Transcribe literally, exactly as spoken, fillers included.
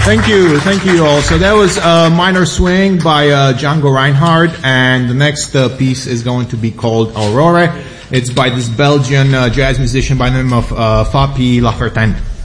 Thank you, thank you all. So that was uh, Minor Swing by uh, Django Reinhardt, and the next uh, piece is going to be called Aurore. It's by this Belgian uh, jazz musician by the name of uh, Fapi Lafertine.